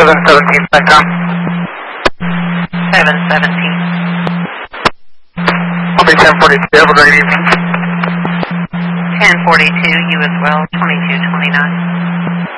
717 Spectrum. 717. I'll be 1042. Have a great evening. 1042, you as well, 2229.